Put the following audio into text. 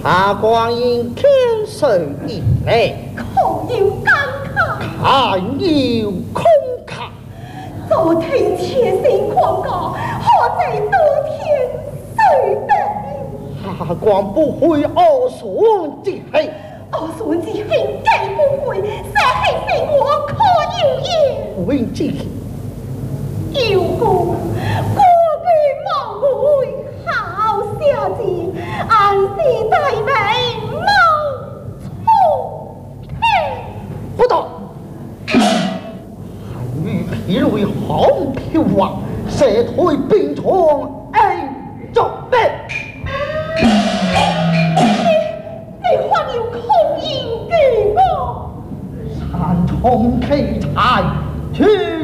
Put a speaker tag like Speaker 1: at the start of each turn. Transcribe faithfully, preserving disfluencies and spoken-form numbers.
Speaker 1: 大光阴天水一来，
Speaker 2: 空有感慨，
Speaker 1: 看有空看。
Speaker 2: 昨天切身狂告，何在多天水北？
Speaker 1: 大光不会恶损之黑，
Speaker 2: 恶损之黑既不会，杀黑非我可有也。
Speaker 1: 为之
Speaker 2: 有功，过于莫为，好下子，安是大美貌错天。
Speaker 1: 不懂。韩愈疲累红飘亡，射退兵从爱作备。
Speaker 2: 你还有空言给我？
Speaker 1: 山重气才去。